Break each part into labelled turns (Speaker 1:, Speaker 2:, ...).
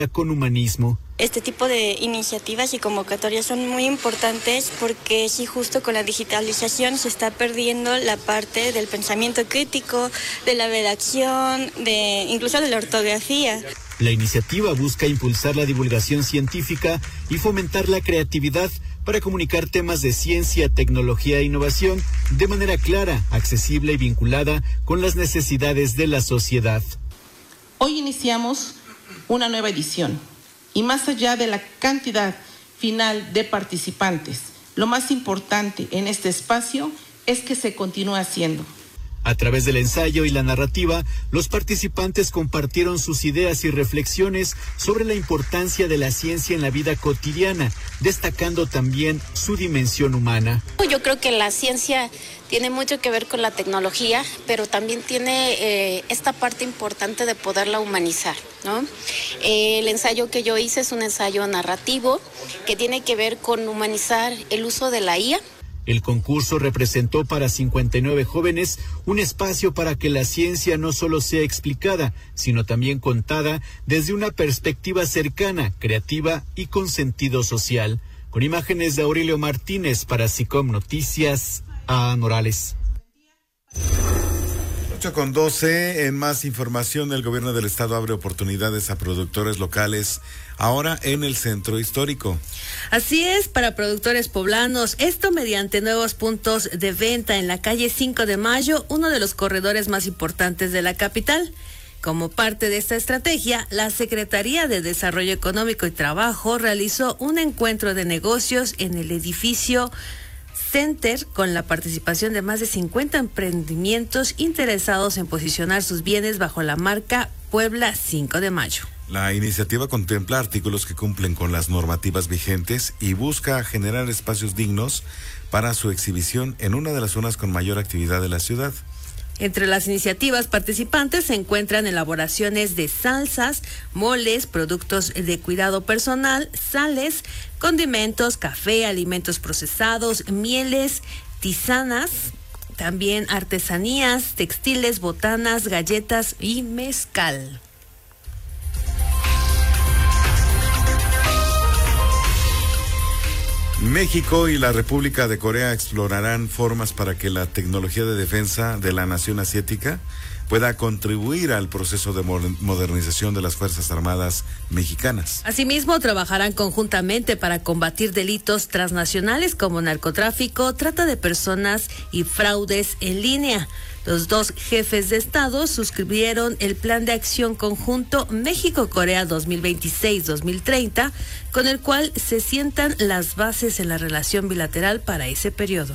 Speaker 1: con humanismo.
Speaker 2: Este tipo de iniciativas y convocatorias son muy importantes porque sí, justo con la digitalización se está perdiendo la parte del pensamiento crítico, de la redacción, incluso de la ortografía.
Speaker 1: La iniciativa busca impulsar la divulgación científica y fomentar la creatividad para comunicar temas de ciencia, tecnología e innovación de manera clara, accesible y vinculada con las necesidades de la sociedad.
Speaker 3: Hoy iniciamos una nueva edición y más allá de la cantidad final de participantes, lo más importante en este espacio es que se continúe haciendo.
Speaker 1: A través del ensayo y la narrativa, los participantes compartieron sus ideas y reflexiones sobre la importancia de la ciencia en la vida cotidiana, destacando también su dimensión humana.
Speaker 4: Yo creo que la ciencia tiene mucho que ver con la tecnología, pero también tiene esta parte importante de poderla humanizar, ¿no? El ensayo que yo hice es un ensayo narrativo que tiene que ver con humanizar el uso de la IA.
Speaker 1: El concurso representó para 59 jóvenes un espacio para que la ciencia no solo sea explicada, sino también contada desde una perspectiva cercana, creativa y con sentido social. Con imágenes de Aurelio Martínez para SICOM Noticias, A. Morales.
Speaker 5: 8:12, en más información, el gobierno del estado abre oportunidades a productores locales ahora en el centro histórico.
Speaker 6: Así es, para productores poblanos, esto mediante nuevos puntos de venta en la calle 5 de Mayo, uno de los corredores más importantes de la capital. Como parte de esta estrategia, la Secretaría de Desarrollo Económico y Trabajo realizó un encuentro de negocios en el edificio Center con la participación de más de 50 emprendimientos interesados en posicionar sus bienes bajo la marca Puebla 5 de Mayo.
Speaker 5: La iniciativa contempla artículos que cumplen con las normativas vigentes y busca generar espacios dignos para su exhibición en una de las zonas con mayor actividad de la ciudad.
Speaker 6: Entre las iniciativas participantes se encuentran elaboraciones de salsas, moles, productos de cuidado personal, sales, condimentos, café, alimentos procesados, mieles, tisanas, también artesanías, textiles, botanas, galletas y mezcal.
Speaker 5: México y la República de Corea explorarán formas para que la tecnología de defensa de la nación asiática pueda contribuir al proceso de modernización de las Fuerzas Armadas mexicanas.
Speaker 6: Asimismo, trabajarán conjuntamente para combatir delitos transnacionales como narcotráfico, trata de personas y fraudes en línea. Los dos jefes de Estado suscribieron el Plan de Acción Conjunto México-Corea 2026-2030, con el cual se sientan las bases en la relación bilateral para ese periodo.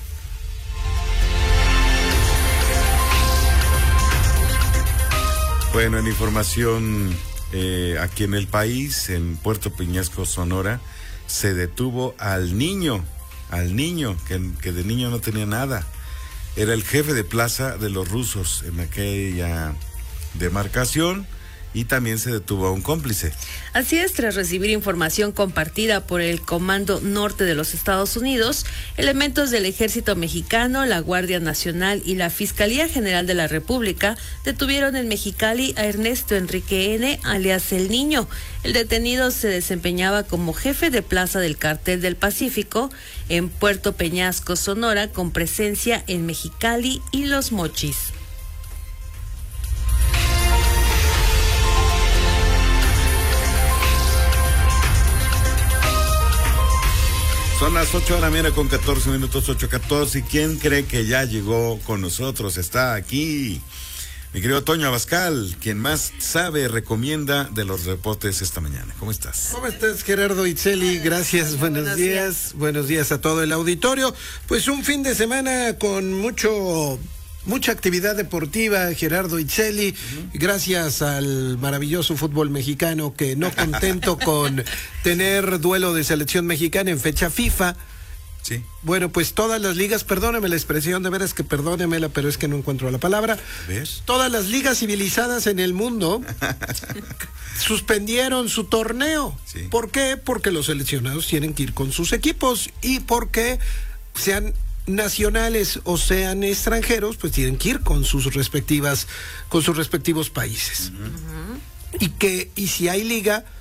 Speaker 5: Bueno, en información aquí en el país, en Puerto Peñasco, Sonora, se detuvo al niño que de niño no tenía nada. Era el jefe de plaza de los rusos en aquella demarcación y también se detuvo a un cómplice.
Speaker 6: Así es, tras recibir información compartida por el Comando Norte de los Estados Unidos, elementos del Ejército Mexicano, la Guardia Nacional y la Fiscalía General de la República detuvieron en Mexicali a Ernesto Enrique N., alias El Niño. El detenido se desempeñaba como jefe de plaza del Cártel del Pacífico en Puerto Peñasco, Sonora, con presencia en Mexicali y Los Mochis.
Speaker 5: Son las 8 de la mañana con 14 minutos, 8:14. ¿Y quién cree que ya llegó con nosotros? Está aquí mi querido Toño Abascal, quien más sabe, recomienda de los reportes esta mañana. ¿Cómo estás?
Speaker 7: ¿Cómo estás, Gerardo Itzeli? Gracias, buenos días. Buenos días a todo el auditorio. Pues un fin de semana con mucha actividad deportiva, Gerardo Itzeli, gracias al maravilloso fútbol mexicano que, no contento con tener duelo de selección mexicana en fecha FIFA,
Speaker 5: sí.
Speaker 7: Bueno, pues todas las ligas, perdóneme la expresión, de veras que perdónemela, pero es que no encuentro la palabra.
Speaker 5: ¿Ves?
Speaker 7: Todas las ligas civilizadas en el mundo suspendieron su torneo.
Speaker 5: Sí.
Speaker 7: ¿Por qué? Porque los seleccionados tienen que ir con sus equipos y porque sean nacionales o sean extranjeros, pues tienen que ir con sus respectivos países. Y si hay liga,